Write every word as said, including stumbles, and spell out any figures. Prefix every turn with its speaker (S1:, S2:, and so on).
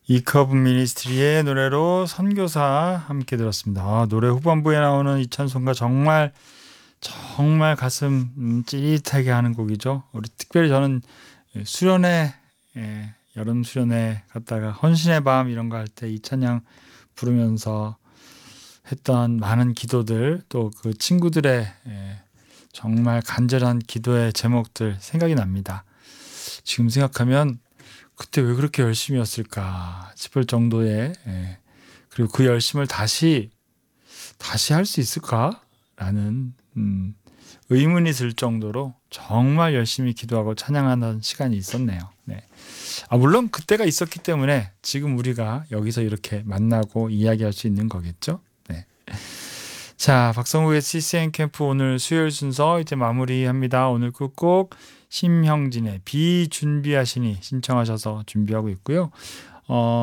S1: 이커브 미니스트리의 노래로 선교사 함께 들었습니다. 아, 노래 후반부에 나오는 이 찬송가 정말 정말 가슴 음, 찌릿하게 하는 곡이죠. 우리 특별히 저는 수련회, 예, 여름 수련회 갔다가 헌신의 밤 이런 거 할 때 이 찬양 부르면서 했던 많은 기도들, 또 그 친구들의 예, 정말 간절한 기도의 제목들 생각이 납니다. 지금 생각하면 그때 왜 그렇게 열심히 했을까 싶을 정도의, 예, 그리고 그 열심을 다시 다시 할 수 있을까라는 음, 의문이 들 정도로 정말 열심히 기도하고 찬양하는 시간이 있었네요. 네. 아, 물론 그때가 있었기 때문에 지금 우리가 여기서 이렇게 만나고 이야기할 수 있는 거겠죠. 네. 자, 박성국의 씨씨엔 캠프 오늘 수요일 순서 이제 마무리합니다. 오늘 끝곡 심형진의 비 준비하시니 신청하셔서 준비하고 있고요. 어,